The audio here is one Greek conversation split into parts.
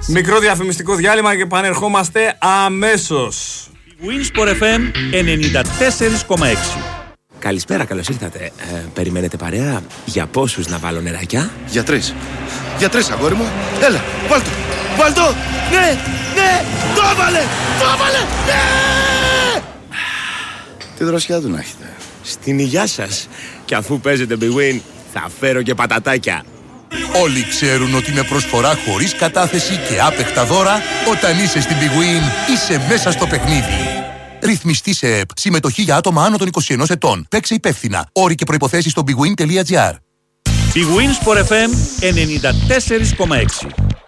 Μικρό διαφημιστικό διάλειμμα και επανερχόμαστε αμέσως. Winsport FM 94,6. Καλησπέρα, καλώς ήρθατε. Περιμένετε παρέα? Για πόσους να βάλω νεράκια? Για τρεις. Για τρεις, αγόρι μου. Έλα, βάλτο. Βάλτο. Ναι, ναι. Το έβαλε. Το έβαλε. Ναι. Τι δροσιά του να έχετε. Στην υγειά σας. Και αφού παίζετε Big Win, θα φέρω και πατατάκια. Όλοι ξέρουν ότι με προσφορά χωρίς κατάθεση και άπεχτα δώρα, όταν είσαι στην Big Win, είσαι μέσα στο παιχνίδι. Ρυθμιστή σε ΕΠ. Συμμετοχή για άτομα άνω των 21 ετών. Παίξε υπεύθυνα. Όροι και προϋποθέσεις στο bigwin.gr. Big Winsport FM 94,6.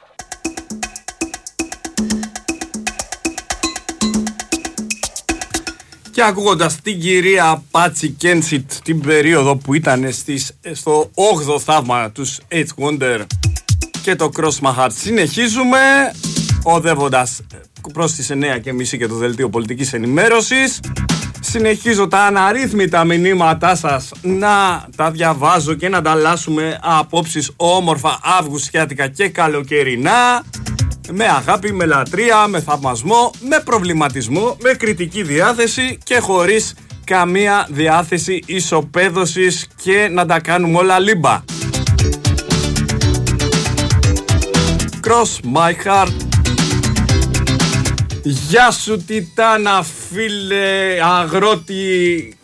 Και ακούγοντας την κυρία Πάτσι Κένσιτ την περίοδο που ήταν στο 8ο θαύμα τους Eight Wonder και το Cross My Heart, συνεχίζουμε οδεύοντας προς τις 9:30 και το δελτίο πολιτικής ενημέρωσης. Συνεχίζω τα αναρρύθμιτα μηνύματά σας να τα διαβάζω και να ανταλλάσσουμε απόψεις όμορφα αυγουστιάτικα και καλοκαιρινά, με αγάπη, με λατρεία, με θαυμασμό, με προβληματισμό, με κριτική διάθεση και χωρίς καμία διάθεση ισοπαίδωσης και να τα κάνουμε όλα λίμπα. Cross my heart. Γεια σου Τιτάνα φίλε αγρότη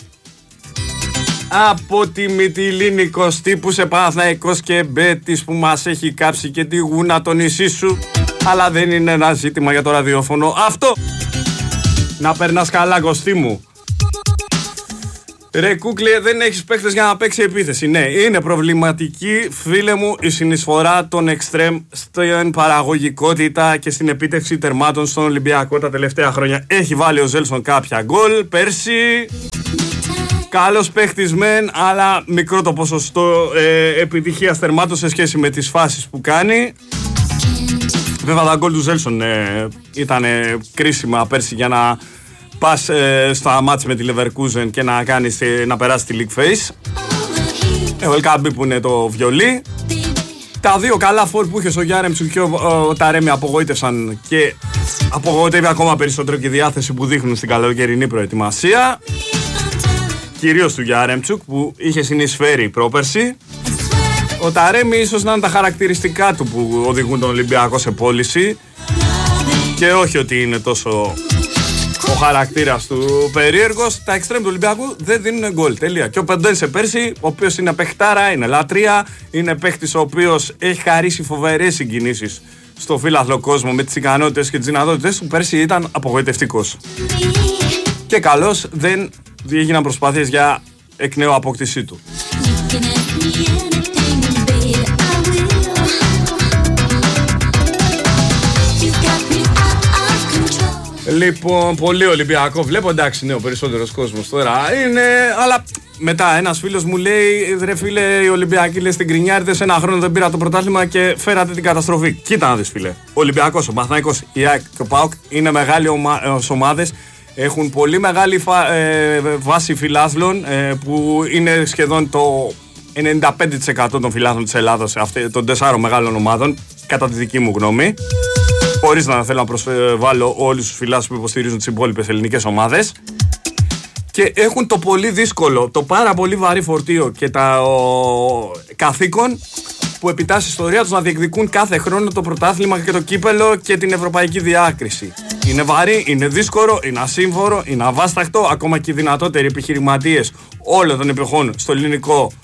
από τη Μυτιλήνη Κωστή που σε Παναθηναϊκός και Μπέτης που μας έχει κάψει και τη γούνα το νησί σου. Αλλά δεν είναι ένα ζήτημα για το ραδιόφωνο αυτό. Να περνάς καλά Κωστή μου. Ρε κούκλε, δεν έχεις παίκτες για να παίξει επίθεση. Ναι, είναι προβληματική φίλε μου η συνεισφορά των εξτρέμ στην παραγωγικότητα και στην επίτευξη τερμάτων στον Ολυμπιακό τα τελευταία χρόνια. Έχει βάλει ο Ζέλσον κάποια γκολ πέρσι. Καλός παίχτης μεν, αλλά μικρό το ποσοστό επιτυχίας τερμάτων σε σχέση με τις φάσεις που κάνει. Βέβαια τα γκολ του Ζέλσον ήταν κρίσιμα πέρσι για να πας στα μάτς με τη Leverkusen και να περάσει τη League Phase. Ο Ελκαμπή που είναι το βιολί. Τα δύο καλά φόρ που είχε στο Γιάρεμτσουκ και ο Ταρέμι απογοήτευσαν και απογοητεύει ακόμα περισσότερο και η διάθεση που δείχνουν στην καλοκαιρινή προετοιμασία. Κυρίως του Γιάρεμτσουκ που είχε συνεισφέρει πρόπερση. Ο Ταρέμι ίσως να είναι τα χαρακτηριστικά του που οδηγούν τον Ολυμπιακό σε πώληση και όχι ότι είναι τόσο ο χαρακτήρας του περίεργος. Τα εξτρέμ του Ολυμπιακού δεν δίνουν γκολ. Τελεία. Και ο Πεντένσε πέρσι, ο οποίος είναι παιχτάρα, είναι λατρεία, είναι παίχτης ο οποίος έχει χαρίσει φοβερές συγκινήσεις στο φύλαθλο κόσμο με τις ικανότητες και τις δυνατότητες του, πέρσι ήταν απογοητευτικός. Και καλώς δεν έγιναν προσπάθειες για εκ νέου απόκτησή του. Λοιπόν, πολύ Ολυμπιακό βλέπω, εντάξει, ναι, ο περισσότερος κόσμος τώρα είναι, αλλά μετά ένας φίλος μου λέει, ρε φίλε, οι Ολυμπιακοί λέει στην Κρινιάριδες ένα χρόνο δεν πήρα το πρωτάθλημα και φέρατε την καταστροφή. Κοίτα να δεις φίλε, ο Ολυμπιακός, ο Παναθηναϊκός, η ΑΕΚ και ο ΠΑΟΚ είναι μεγάλοι ομάδες, έχουν πολύ μεγάλη βάση φιλάθλων που είναι σχεδόν το 95% των φιλάθλων της Ελλάδος, των 4 μεγάλων ομάδων, κατά τη δική μου γνώμη. Χωρίς να θέλω να προσβάλλω όλους τους φιλάθλους που υποστηρίζουν τις υπόλοιπες ελληνικές ομάδες. Και έχουν το πολύ δύσκολο, το πάρα πολύ βαρύ φορτίο και καθήκον που επιτάσσει η ιστορία τους να διεκδικούν κάθε χρόνο το πρωτάθλημα και το κύπελο και την ευρωπαϊκή διάκριση. Είναι βαρύ, είναι δύσκολο, είναι ασύμφορο, είναι αβάσταχτο. Ακόμα και οι δυνατότεροι επιχειρηματίες όλων των εποχών στο ελληνικό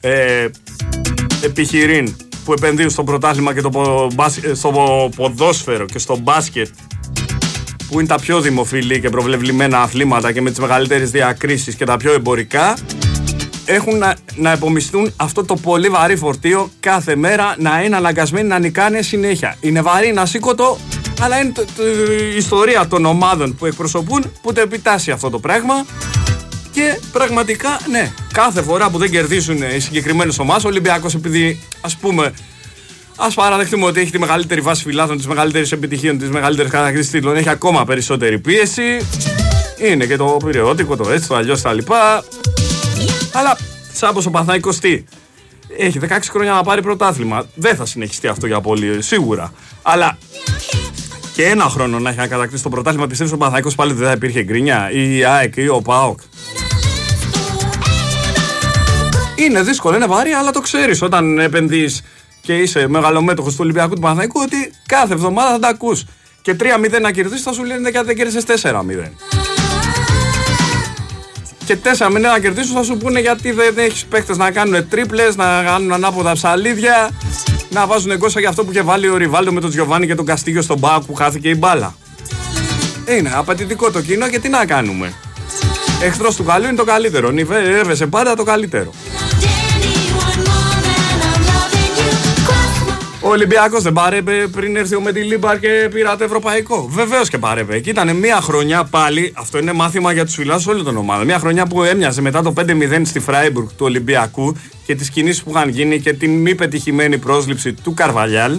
επιχειρήν που επενδύουν στο πρωτάθλημα και στο ποδόσφαιρο και στο μπάσκετ, που είναι τα πιο δημοφιλή και προβλεβλημένα αθλήματα και με τις μεγαλύτερες διακρίσεις και τα πιο εμπορικά, έχουν να επομιστούν αυτό το πολύ βαρύ φορτίο κάθε μέρα, να είναι αναγκασμένοι να νικάνε συνέχεια. Είναι βαρύ, είναι ασήκωτο, αλλά είναι η ιστορία των ομάδων που εκπροσωπούν που το επιτάσσει αυτό το πράγμα. Και πραγματικά, ναι, κάθε φορά που δεν κερδίσουν οι συγκεκριμένες ομάδες, ο Ολυμπιακός, επειδή ας παραδεχτούμε ότι έχει τη μεγαλύτερη βάση φιλάθλων, τις μεγαλύτερες επιτυχίες, τις μεγαλύτερες κατακτήσεις τίτλων, έχει ακόμα περισσότερη πίεση. Είναι και το πυρεώτικο, το έτσι, το αλλιώς τα λοιπά. Αλλά σαν πως ο Παναθηναϊκός έχει 16 χρόνια να πάρει πρωτάθλημα. Δεν θα συνεχιστεί αυτό για πολύ, σίγουρα. Αλλά Και ένα χρόνο να έχει κατακτήσει το πρωτάθλημα, πιστεύεις ο Παναθηναϊκός πάλι δεν θα υπήρχε γκρίνια, ή η ΑΕΚ ή ο ΠΑΟΚ? Είναι δύσκολο, είναι βαρύ, αλλά το ξέρεις όταν επενδύεις και είσαι μεγαλομέτωχος του Ολυμπιακού του Παναθηναϊκού ότι κάθε εβδομάδα θα τα ακούς. Και 3-0 να κερδίσεις θα σου λένε γιατί δεν κέρδισες 4-0. Και 4-0 να κερδίσουν θα σου πούνε γιατί δεν έχεις παίκτες να κάνουν τρίπλες, να κάνουν ανάποδα ψαλίδια, να βάζουν εγκόσια για αυτό που είχε βάλει ο Ριβάλντο με τον Τζιοβάνι και τον Καστίγιο στον ΠΑΟΚ που χάθηκε η μπάλα. Είναι απαιτητικό το κοινό και τι να κάνουμε. Εχθρός του καλού είναι το καλύτερο. Νιβεύεσαι πάντα το καλύτερο. Ο Ολυμπιακός δεν παρέπε πριν έρθει ο Μεντιλίμπαρ και πήρα το ευρωπαϊκό? Βεβαίως και παρέπε. Και ήταν μια χρονιά πάλι, αυτό είναι μάθημα για τους φιλάθλους όλων των ομάδων. Μια χρονιά που έμοιαζε μετά το 5-0 στη Φράιμπουργκ του Ολυμπιακού και τις κινήσεις που είχαν γίνει και την μη πετυχημένη πρόσληψη του Καρβαλιάλ.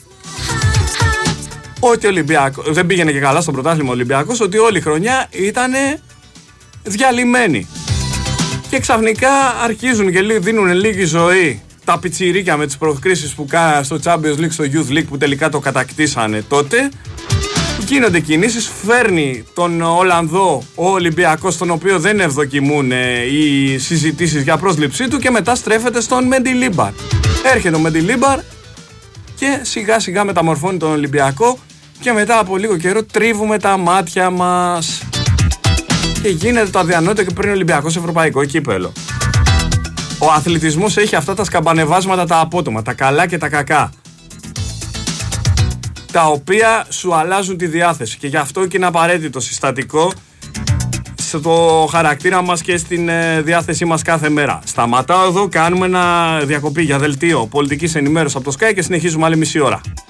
Ότι ο Ολυμπιακός δεν πήγαινε και καλά στο πρωτάθλημα Ολυμπιακός, ότι όλη η χρονιά ήταν διαλυμένη. Και ξαφνικά αρχίζουν και δίνουν λίγη ζωή τα πιτσιρίκια με τις προκρίσεις που κάνανε στο Champions League, στο Youth League που τελικά το κατακτήσανε τότε. Γίνονται κινήσεις, φέρνει τον Ολλανδό ο Ολυμπιακός, τον οποίο δεν ευδοκιμούν οι συζητήσεις για πρόσληψή του, και μετά στρέφεται στον Μεντιλίμπαρ. Έρχεται ο Μεντιλίμπαρ και σιγά σιγά μεταμορφώνει τον Ολυμπιακό και μετά από λίγο καιρό τρίβουμε τα μάτια μας. Και γίνεται το αδιανόητο και πριν ο Ολυμπιακός ευρωπαϊκό κύπελο. Ο αθλητισμός έχει αυτά τα σκαμπανεβάσματα τα απότομα, τα καλά και τα κακά, τα οποία σου αλλάζουν τη διάθεση, και γι' αυτό και είναι απαραίτητο συστατικό στο χαρακτήρα μας και στην διάθεσή μας κάθε μέρα. Σταματάω εδώ, κάνουμε ένα διακοπή για δελτίο πολιτικής ενημέρωσης από το Sky και συνεχίζουμε άλλη μισή ώρα.